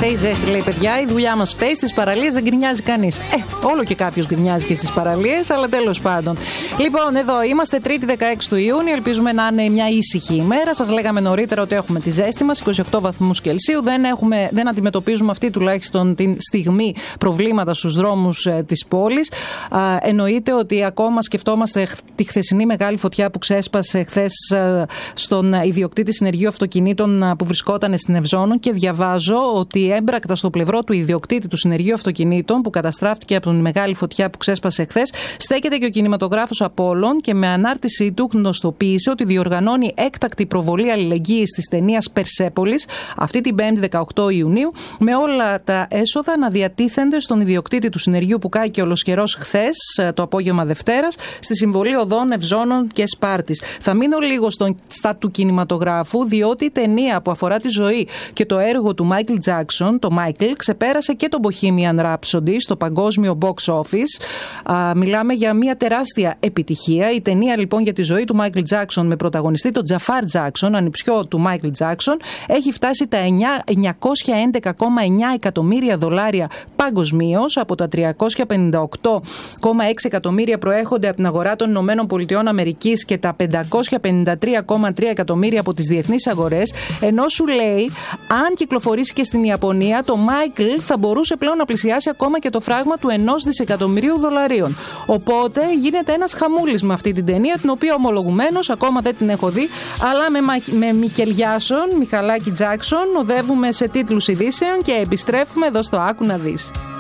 φταίει ζέστη, λέει παιδιά. Η δουλειά μας φταίει. Στις παραλίες δεν γκρινιάζει κανείς. Όλο και κάποιος γκρινιάζει και στις παραλίες, αλλά τέλος πάντων. Λοιπόν, εδώ είμαστε 3η 16 του Ιούνιου. Ελπίζουμε να είναι μια ήσυχη ημέρα. Σας λέγαμε νωρίτερα ότι έχουμε τη ζέστη μας, 28 βαθμούς Κελσίου. Δεν αντιμετωπίζουμε αυτή τουλάχιστον τη στιγμή προβλήματα στους δρόμους της πόλης. Εννοείται ότι ακόμα σκεφτόμαστε τη χθεσινή μεγάλη φωτιά που ξέσπασε χθες στον ιδιοκτήτη συνεργείου αυτοκινήτων που βρισκόταν στην Ευζώνων, και διαβάζω ότι έμπρακτα στο πλευρό του ιδιοκτήτη του συνεργείου αυτοκινήτων που καταστράφηκε από την μεγάλη φωτιά που ξέσπασε χθες στέκεται και ο κινηματογράφος Απόλλων, και με ανάρτησή του γνωστοποίησε ότι διοργανώνει έκτακτη προβολή αλληλεγγύης της ταινίας Περσέπολης αυτή την 5η 18 Ιουνίου, με όλα τα έσοδα να διατίθενται στον ιδιοκτήτη του συνεργείου που κάηκε ολοσχερός χθες το απόγευμα Δευτέρας στη συμβολή οδών Ευζώνων και Σπάρτης. Θα μείνω λίγο στα του κινηματογράφου, διότι η ταινία που αφορά τη ζωή και το έργο του Μάικλ Τζάκσον, το Μάικλ, ξεπέρασε και το Bohemian Rhapsody στο παγκόσμιο box office. Μιλάμε για μια τεράστια επιτυχία. Η ταινία λοιπόν για τη ζωή του Μάικλ Τζάκσον με πρωταγωνιστή τον Τζαφάρ Τζάκσον, ανιψιό του Μάικλ Τζάκσον, έχει φτάσει τα 911,9 εκατομμύρια δολάρια παγκοσμίως. Από τα 358,6 εκατομμύρια προέρχονται από την αγορά των Ηνωμένων Πολιτειών Αμερικής και τα 553,3 εκατομμύρια από τις διεθνείς αγορές. Ενώ σου λέει, αν κυκλοφορήσει και στην Ιαπωνία, το Μάικλ θα μπορούσε πλέον να πλησιάσει ακόμα και το φράγμα του 1 δισεκατομμυρίου δολαρίων. Οπότε γίνεται ένας χαμούλης με αυτή την ταινία, την οποία ομολογουμένως ακόμα δεν την έχω δει, αλλά με Μικελιάσον, Μιχαλάκη Τζάκσον, οδεύουμε σε τίτλους ειδήσεων και επιστρέφουμε εδώ στο Άκου να δεις.